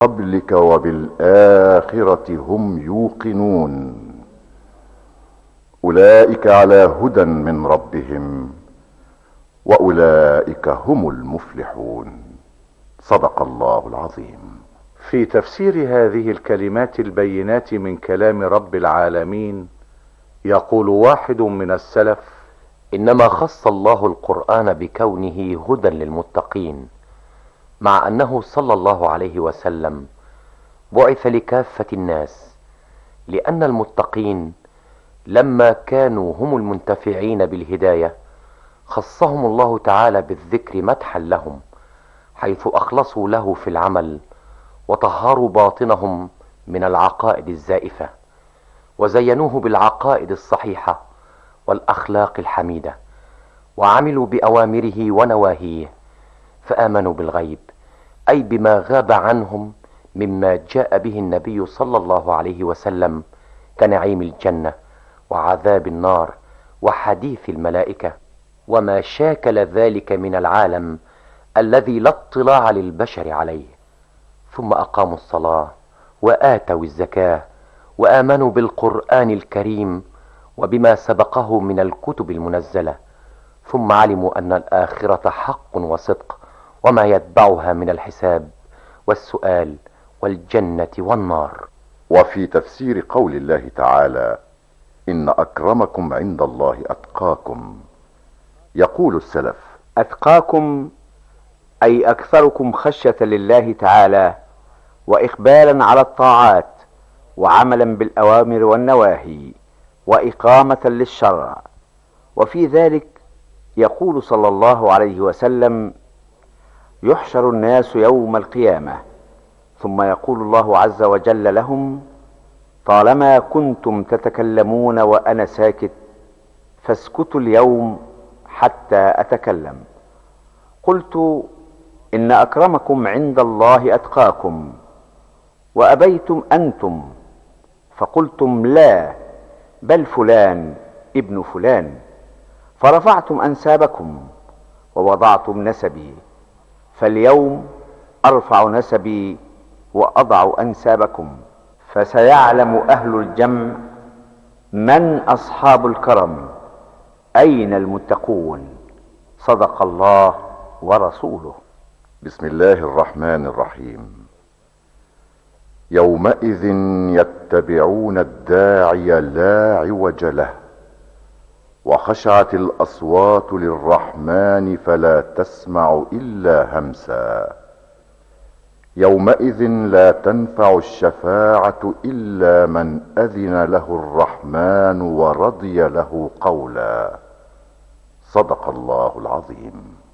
قبلك وبالآخرة هم يوقنون أولئك على هدى من ربهم وأولئك هم المفلحون. صدق الله العظيم. في تفسير هذه الكلمات البينات من كلام رب العالمين يقول واحد من السلف: إنما خص الله القرآن بكونه هدى للمتقين، مع أنه صلى الله عليه وسلم بعث لكافة الناس، لأن المتقين لما كانوا هم المنتفعين بالهداية خصهم الله تعالى بالذكر مدحا لهم، حيث أخلصوا له في العمل وطهروا باطنهم من العقائد الزائفة، وزينوه بالعقائد الصحيحة والأخلاق الحميدة، وعملوا بأوامره ونواهيه، فآمنوا بالغيب، أي بما غاب عنهم مما جاء به النبي صلى الله عليه وسلم كنعيم الجنة وعذاب النار وحديث الملائكة، وما شاكل ذلك من العالم الذي لا اطلاع للبشر عليه. ثم أقاموا الصلاة وآتوا الزكاة وآمنوا بالقرآن الكريم وبما سبقه من الكتب المنزلة، ثم علموا أن الآخرة حق وصدق، وما يتبعها من الحساب والسؤال والجنة والنار. وفي تفسير قول الله تعالى: إن أكرمكم عند الله أتقاكم، يقول السلف: أتقاكم أي أكثركم خشية لله تعالى، وإقبالا على الطاعات، وعملا بالأوامر والنواهي، وإقامة للشرع. وفي ذلك يقول صلى الله عليه وسلم: يحشر الناس يوم القيامة، ثم يقول الله عز وجل لهم: طالما كنتم تتكلمون وأنا ساكت، فاسكتوا اليوم حتى أتكلم. قلت: إن أكرمكم عند الله أتقاكم، وأبيتم أنتم، فقلتم: لا، بل فلان ابن فلان، فرفعتم أنسابكم ووضعتم نسبي، فاليوم أرفع نسبي وأضع أنسابكم، فسيعلم أهل الجمع من أصحاب الكرم، أين المتقون. صدق الله ورسوله. بسم الله الرحمن الرحيم. يومئذ يتبعون الداعي لا عوج له، وخشعت الأصوات للرحمن فلا تسمع إلا همسا. يومئذ لا تنفع الشفاعة إلا من أذن له الرحمن ورضي له قولا. صدق الله العظيم.